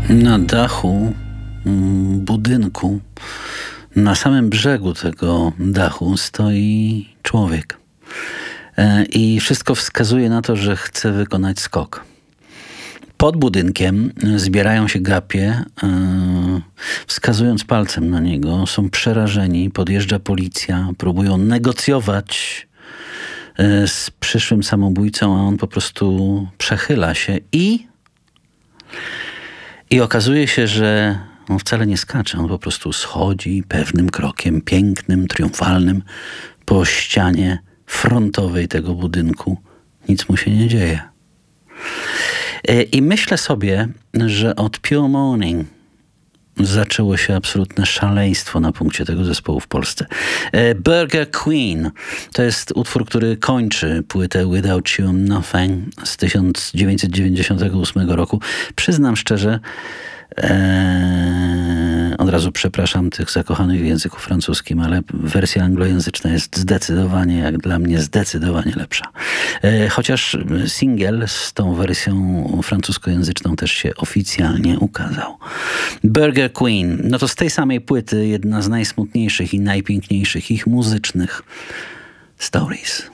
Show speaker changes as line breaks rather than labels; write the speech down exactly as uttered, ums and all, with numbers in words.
Na dachu budynku, na samym brzegu tego dachu stoi człowiek. I wszystko wskazuje na to, że chce wykonać skok. Pod budynkiem zbierają się gapie, wskazując palcem na niego. Są przerażeni, podjeżdża policja, próbują negocjować z przyszłym samobójcą, a on po prostu przechyla się i i okazuje się, że on wcale nie skacze, on po prostu schodzi pewnym krokiem, pięknym, triumfalnym po ścianie frontowej tego budynku. Nic mu się nie dzieje. I myślę sobie, że od Pure Morning zaczęło się absolutne szaleństwo na punkcie tego zespołu w Polsce. Burger Queen to jest utwór, który kończy płytę Without You I'm Nothing z tysiąc dziewięćset dziewięćdziesiątego ósmego roku. Przyznam szczerze, Eee, od razu przepraszam tych zakochanych w języku francuskim, ale wersja anglojęzyczna jest zdecydowanie, jak dla mnie, zdecydowanie lepsza. Eee, chociaż singiel z tą wersją francuskojęzyczną też się oficjalnie ukazał. Burger Queen, no to z tej samej płyty jedna z najsmutniejszych i najpiękniejszych ich muzycznych Stories.